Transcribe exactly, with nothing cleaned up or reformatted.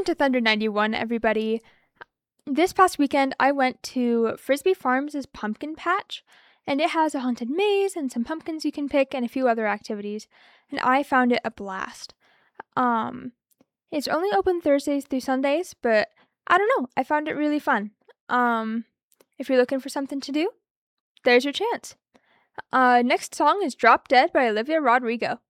to Thunder ninety-one, everybody. This past weekend, I went to Frisbee Farms' pumpkin patch, and it has a haunted maze and some pumpkins you can pick and a few other activities, and I found it a blast. Um, it's only open Thursdays through Sundays, but I don't know, I found it really fun. Um, if you're looking for something to do, there's your chance. Uh, next song is Drop Dead by Olivia Rodrigo.